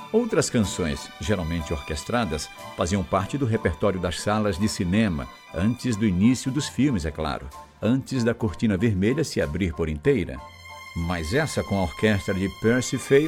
Outras canções, geralmente orquestradas, faziam parte do repertório das salas de cinema, antes do início dos filmes, é claro, antes da cortina vermelha se abrir por inteira. Mas essa com a orquestra de Percy Faith